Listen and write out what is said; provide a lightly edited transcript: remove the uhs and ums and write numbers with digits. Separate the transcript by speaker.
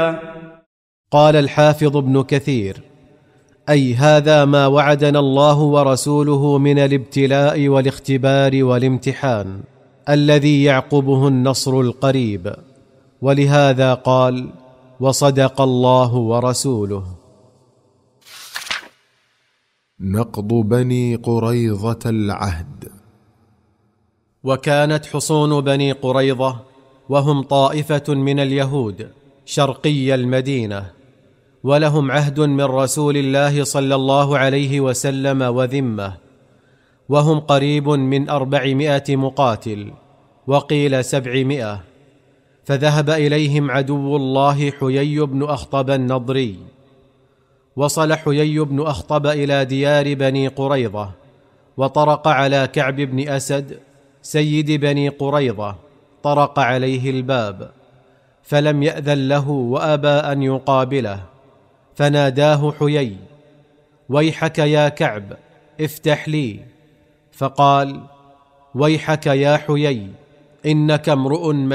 Speaker 1: قال الحافظ ابن كثير: أي هذا ما وعدنا الله ورسوله من الابتلاء والاختبار والامتحان الذي يعقبه النصر القريب، ولهذا قال: وصدق الله ورسوله.
Speaker 2: نقض بني قريظة العهد.
Speaker 1: وكانت حصون بني قريظة وهم طائفة من اليهود شرقي المدينة، ولهم عهد من رسول الله صلى الله عليه وسلم وذمة، وهم قريب من 400 مقاتل، وقيل 700. فذهب إليهم عدو الله حيي بن أخطب النضري. وصل حيي بن أخطب إلى ديار بني قريظة، وطرق على كعب بن أسد سيد بني قريظة، طرق عليه الباب فلم يأذن له وأبى أن يقابله، فناداه حيي: ويحك يا كعب، افتح لي. فقال: ويحك يا حيي، إنك امرؤ